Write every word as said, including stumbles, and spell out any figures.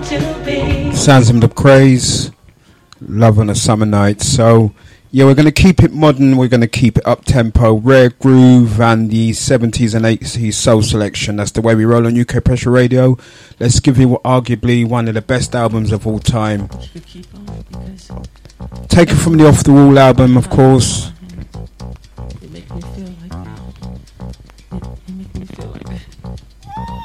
Sounds of the Craze, Love on a Summer Night. So yeah, we're going to keep it modern, we're going to keep it up tempo, rare groove and the seventies and eighties soul selection. That's the way we roll on U K Pressure Radio. Let's give you arguably one of the best albums of all time. Taken from the Off the Wall album, of course.